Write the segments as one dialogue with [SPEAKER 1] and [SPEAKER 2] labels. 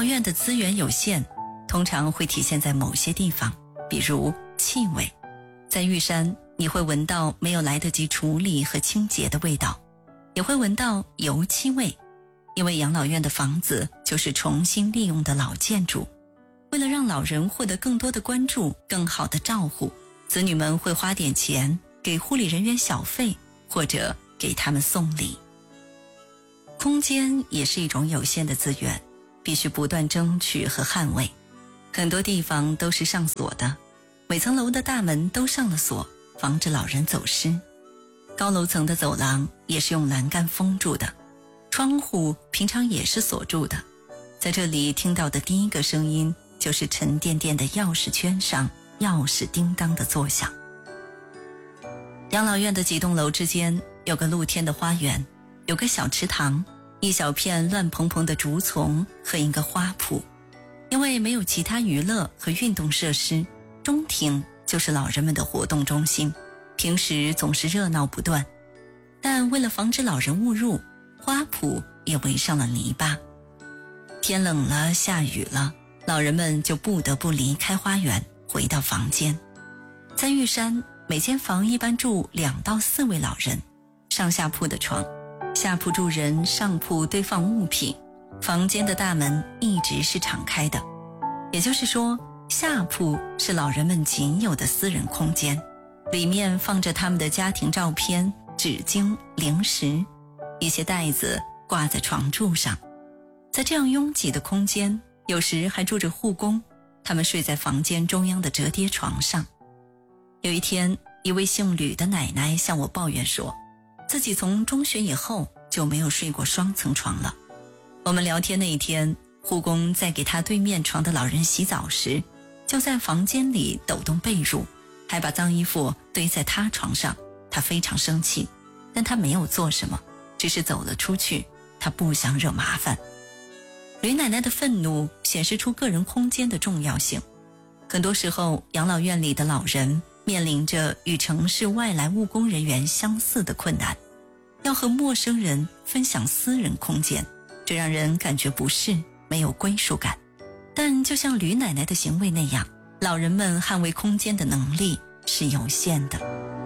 [SPEAKER 1] 院的资源有限，通常会体现在某些地方，比如气味。在玉山，你会闻到没有来得及处理和清洁的味道，也会闻到油漆味，因为养老院的房子就是重新利用的老建筑。为了让老人获得更多的关注，更好的照护，子女们会花点钱给护理人员小费，或者给他们送礼。空间也是一种有限的资源，必须不断争取和捍卫。很多地方都是上锁的，每层楼的大门都上了锁，防止老人走失。高楼层的走廊也是用栏杆封住的，窗户平常也是锁住的。在这里听到的第一个声音，就是沉甸甸的钥匙圈上钥匙叮当的作响。养老院的几栋楼之间有个露天的花园，有个小池塘，一小片乱蓬蓬的竹丛和一个花圃。因为没有其他娱乐和运动设施，中庭就是老人们的活动中心，平时总是热闹不断。但为了防止老人误入，花圃也围上了泥巴。天冷了，下雨了，老人们就不得不离开花园，回到房间。在玉山，每间房一般住2到4位老人，上下铺的床，下铺住人，上铺堆放物品，房间的大门一直是敞开的。也就是说，下铺是老人们仅有的私人空间，里面放着他们的家庭照片、纸巾、零食，一些袋子挂在床柱上。在这样拥挤的空间，有时还住着护工，他们睡在房间中央的折叠床上。有一天，一位姓吕的奶奶向我抱怨说，自己从中学以后就没有睡过双层床了。我们聊天那一天，护工在给他对面床的老人洗澡时，就在房间里抖动被褥，还把脏衣服堆在他床上。他非常生气，但他没有做什么，只是走了出去，他不想惹麻烦。吕奶奶的愤怒显示出个人空间的重要性。很多时候，养老院里的老人面临着与城市外来务工人员相似的困难，要和陌生人分享私人空间，这让人感觉不适，没有归属感。但就像吕奶奶的行为那样，老人们捍卫空间的能力是有限的。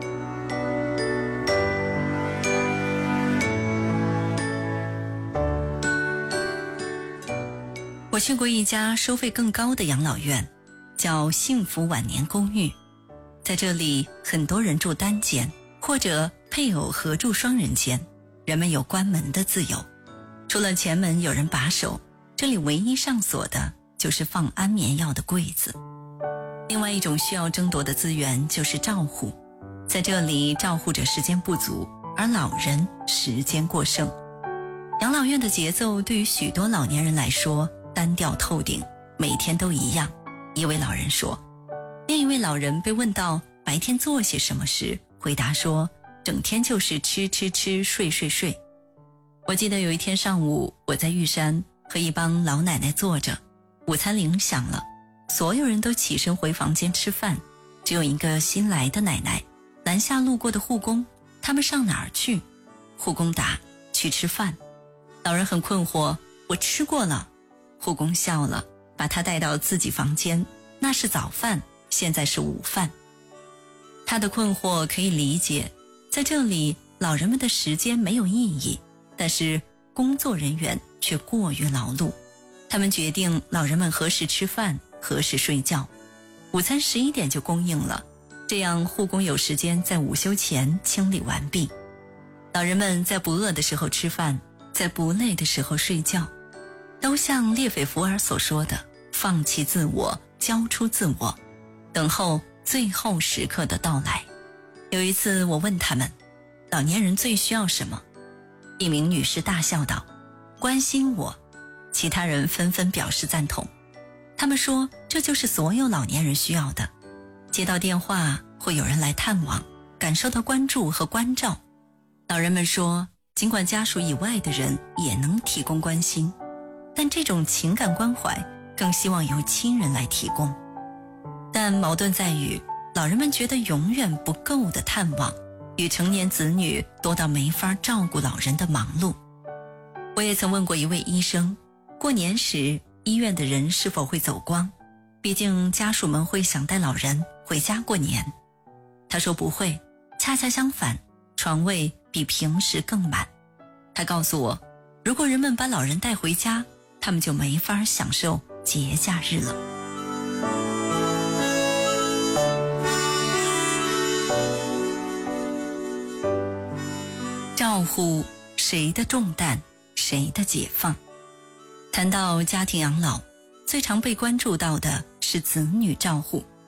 [SPEAKER 1] 我去过一家收费更高的养老院，叫幸福晚年公寓。在这里，很多人住单间，或者配偶合住双人间，人们有关门的自由。除了前门有人把守，这里唯一上锁的就是放安眠药的柜子。另外一种需要争夺的资源就是照护，在这里照护者时间不足，而老人时间过剩。养老院的节奏对于许多老年人来说单调透顶，每天都一样。一位老人说，另一位老人被问到白天做些什么时，回答说，整天就是吃吃吃，睡睡睡。我记得有一天上午，我在玉山和一帮老奶奶坐着，午餐铃响了，所有人都起身回房间吃饭，只有一个新来的奶奶拦下路过的护工，他们上哪儿去？护工答，去吃饭。老人很困惑，我吃过了。护工笑了，把他带到自己房间，那是早饭，现在是午饭。他的困惑可以理解，在这里老人们的时间没有意义，但是工作人员却过于劳碌，他们决定老人们何时吃饭，何时睡觉。午餐11点就供应了，这样护工有时间在午休前清理完毕。老人们在不饿的时候吃饭，在不累的时候睡觉，都像列斐福尔所说的，放弃自我，交出自我，等候最后时刻的到来。有一次我问他们，老年人最需要什么？一名女士大笑道，关心我。其他人纷纷表示赞同。他们说，这就是所有老年人需要的。接到电话，会有人来探望，感受到关注和关照。老人们说，尽管家属以外的人也能提供关心，但这种情感关怀更希望由亲人来提供。但矛盾在于，老人们觉得永远不够的探望，与成年子女多到没法照顾老人的忙碌。我也曾问过一位医生，过年时医院的人是否会走光，毕竟家属们会想带老人回家过年。他说不会，恰恰相反，床位比平时更满。他告诉我，如果人们把老人带回家，他们就没法享受节假日了。照护谁的重担，谁的解放。谈到家庭养老，最常被关注到的是子女照护。